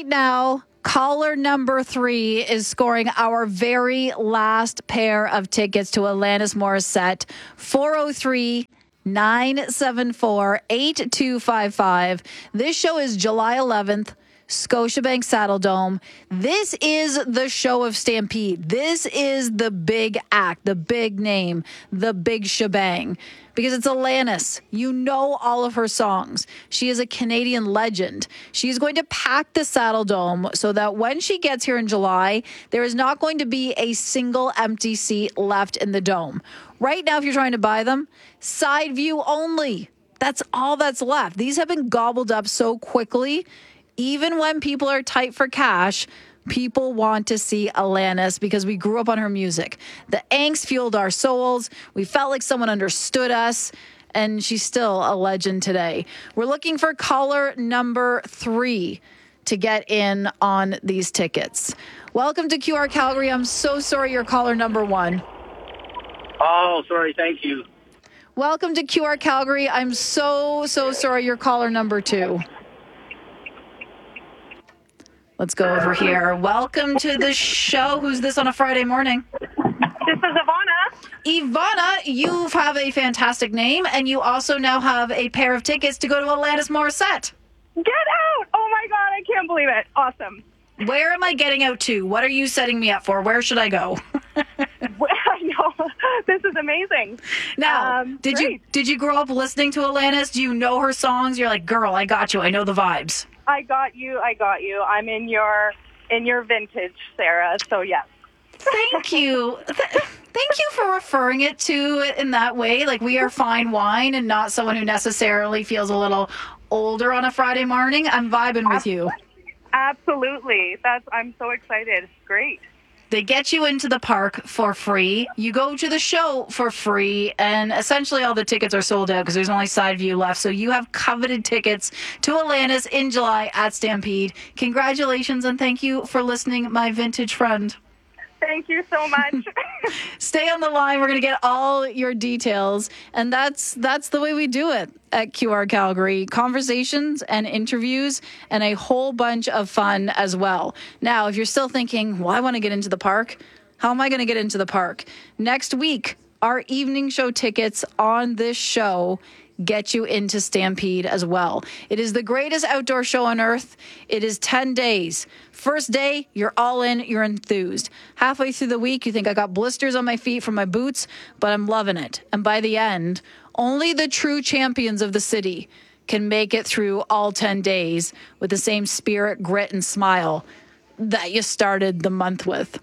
now, caller number 3 is scoring our very last pair of tickets to Alanis Morissette. 403-974-8255. This show is July 11th. Scotiabank Saddledome. This is the show of Stampede. This is the big act, the big name, the big shebang. Because it's Alanis. You know all of her songs. She is a Canadian legend. She is going to pack the Saddledome so that when she gets here in July, there is not going to be a single empty seat left in the dome. Right now, if you're trying to buy them, side view only. That's all that's left. These have been gobbled up so quickly. Even when people are tight for cash, people want to see Alanis because we grew up on her music. The angst fueled our souls. We felt like someone understood us, and she's still a legend today. We're looking for caller number 3 to get in on these tickets. Welcome to QR Calgary. I'm so sorry you're caller number 1. Oh, sorry. Thank you. Welcome to QR Calgary. I'm so sorry you're caller number 2. Let's go over here. Welcome to the show. Who's this on a Friday morning? This is Ivana. Ivana, you have a fantastic name, and you also now have a pair of tickets to go to Alanis Morissette. Get out! Oh my God, I can't believe it. Awesome. Where am I getting out to? What are you setting me up for? Where should I go? I know. This is amazing. Now, did you grow up listening to Alanis? Do you know her songs? You're like, girl, I got you. I know the vibes. I got you. I'm in your vintage, Sarah. So yes. Thank you. Thank you for referring it to it in that way. Like, we are fine wine and not someone who necessarily feels a little older on a Friday morning. I'm vibing with you. Absolutely. I'm so excited. Great. They get you into the park for free. You go to the show for free, and essentially all the tickets are sold out because there's only side view left. So you have coveted tickets to Alanis in July at Stampede. Congratulations, and thank you for listening, my vintage friend. Thank you so much. Stay on the line. We're going to get all your details. And that's the way we do it at QR Calgary. Conversations and interviews and a whole bunch of fun as well. Now, if you're still thinking, well, I want to get into the park. How am I going to get into the park? Next week, our evening show tickets on this show get you into Stampede as well. It is the greatest outdoor show on earth. It is 10 days. First day, you're all in, you're enthused. Halfway through the week, you think I got blisters on my feet from my boots, but I'm loving it. And by the end, only the true champions of the city can make it through all 10 days with the same spirit, grit, and smile that you started the month with.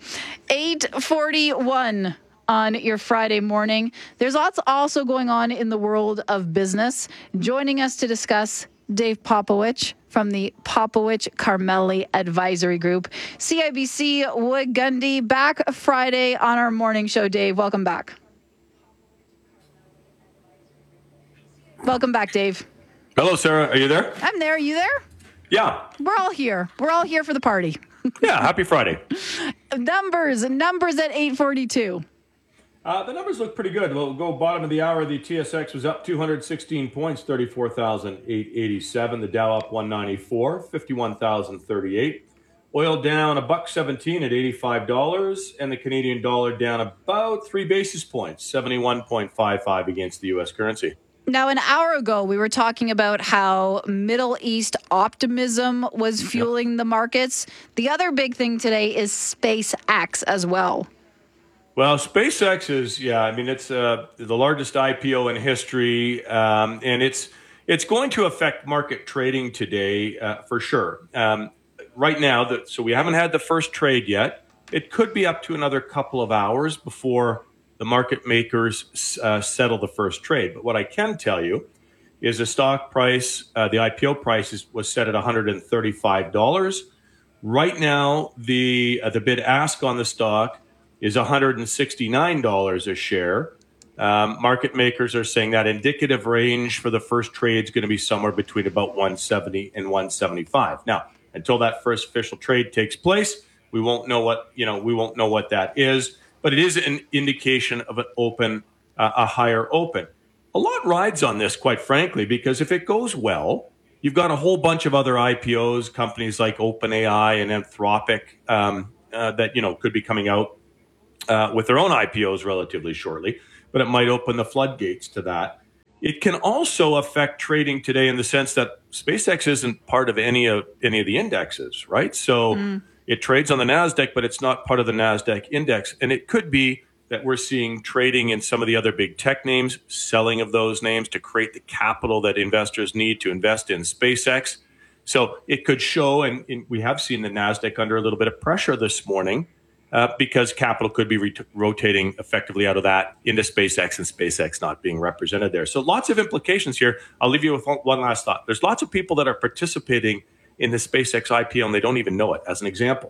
8:41 on your Friday morning. There's lots also going on in the world of business. Joining us to discuss, Dave Popowich from the Popowich Carmelli Advisory Group. CIBC Wood Gundy back Friday on our morning show. Dave, welcome back. Welcome back, Dave. Hello, Sarah. Are you there? I'm there. Are you there? Yeah. We're all here. We're all here for the party. Yeah. Happy Friday. Numbers at 8:42. The numbers look pretty good. We'll go bottom of the hour. The TSX was up 216 points, 34,887. The Dow up 194, 51,038. Oil down $1.17 at $85, and the Canadian dollar down about 3 basis points, 71.55 against the U.S. currency. Now, an hour ago, we were talking about how Middle East optimism was fueling the markets. The other big thing today is SpaceX as well. Well, SpaceX is, it's the largest IPO in history, and it's going to affect market trading today for sure. Right now, so we haven't had the first trade yet. It could be up to another couple of hours before the market makers settle the first trade. But what I can tell you is the stock price, the IPO price was set at $135. Right now, the bid ask on the stock is $169 a share. Market makers are saying that indicative range for the first trade is going to be somewhere between about 170 and 175. Now, until that first official trade takes place, we won't know what that is, but it is an indication of a higher open. A lot rides on this, quite frankly, because if it goes well, You've got a whole bunch of other IPOs, companies like OpenAI and Anthropic that could be coming out with their own IPOs relatively shortly, but it might open the floodgates to that. It can also affect trading today in the sense that SpaceX isn't part of any of the indexes, right? So it trades on the NASDAQ, but it's not part of the NASDAQ index. And it could be that we're seeing trading in some of the other big tech names, selling of those names to create the capital that investors need to invest in SpaceX. So it could show, and we have seen the NASDAQ under a little bit of pressure this morning because capital could be rotating effectively out of that into SpaceX and SpaceX not being represented there. So lots of implications here. I'll leave you with one last thought. There's lots of people that are participating in the SpaceX IPO and they don't even know it. As an example,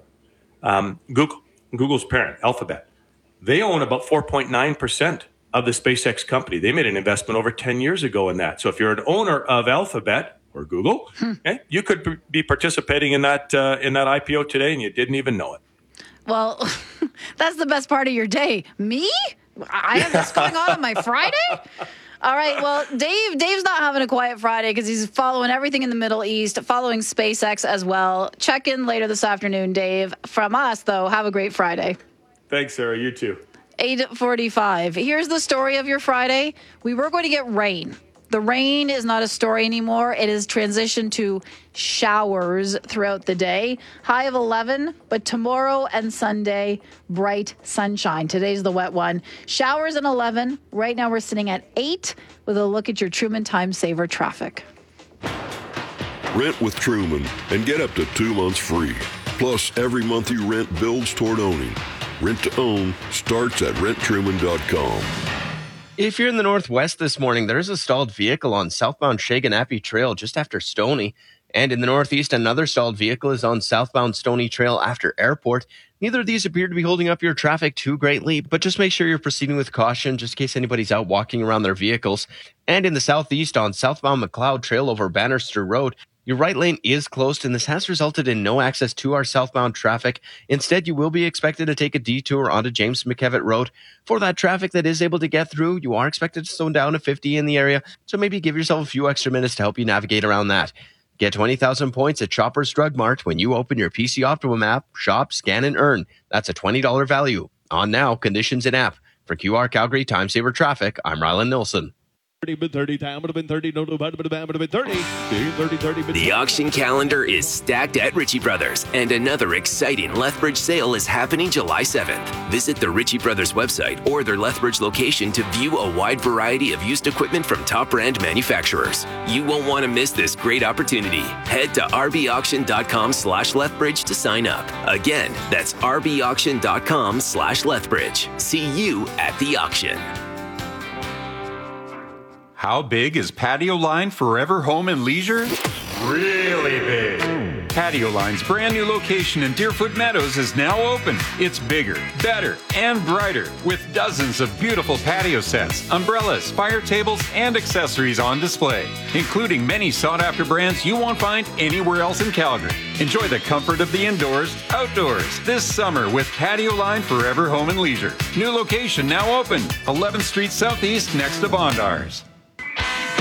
Google's parent, Alphabet, they own about 4.9% of the SpaceX company. They made an investment over 10 years ago in that. So if you're an owner of Alphabet or Google, you could be participating in that IPO today and you didn't even know it. Well, that's the best part of your day. Me? I have this going on my Friday? All right. Well, Dave's not having a quiet Friday because he's following everything in the Middle East, following SpaceX as well. Check in later this afternoon, Dave. From us, though, have a great Friday. Thanks, Sarah. You too. 8:45. Here's the story of your Friday. We were going to get rain. The rain is not a story anymore. It has transitioned to showers throughout the day. High of 11, but tomorrow and Sunday, bright sunshine. Today's the wet one. Showers at 11. Right now we're sitting at 8 with a look at your Truman Time Saver traffic. Rent with Truman and get up to 2 months free. Plus, every month you rent builds toward owning. Rent to own starts at renttruman.com. If you're in the Northwest this morning, there's a stalled vehicle on southbound Shaganappi Trail just after Stoney. And in the Northeast, another stalled vehicle is on southbound Stoney Trail after Airport. Neither of these appear to be holding up your traffic too greatly, but just make sure you're proceeding with caution just in case anybody's out walking around their vehicles. And in the Southeast, on southbound McLeod Trail over Bannister Road, your right lane is closed, and this has resulted in no access to our southbound traffic. Instead, you will be expected to take a detour onto James McKevitt Road. For that traffic that is able to get through, you are expected to slow down to 50 in the area, so maybe give yourself a few extra minutes to help you navigate around that. Get 20,000 points at Shoppers Drug Mart when you open your PC Optimum app, shop, scan, and earn. That's a $20 value. On now, conditions in app. For QR Calgary Time Saver Traffic, I'm Rylan Nilsson. The auction calendar is stacked at Ritchie Brothers, and another exciting Lethbridge sale is happening July 7th. Visit the Ritchie Brothers website or their Lethbridge location to view a wide variety of used equipment from top brand manufacturers. You won't want to miss this great opportunity. Head to rbauction.com/Lethbridge to sign up. Again, that's rbauction.com/Lethbridge. See you at the auction. How big is Patio Line Forever Home and Leisure? Really big. Patio Line's brand new location in Deerfoot Meadows is now open. It's bigger, better, and brighter with dozens of beautiful patio sets, umbrellas, fire tables, and accessories on display, including many sought-after brands you won't find anywhere else in Calgary. Enjoy the comfort of the indoors, outdoors this summer with Patio Line Forever Home and Leisure. New location now open, 11th Street Southeast next to Bondars.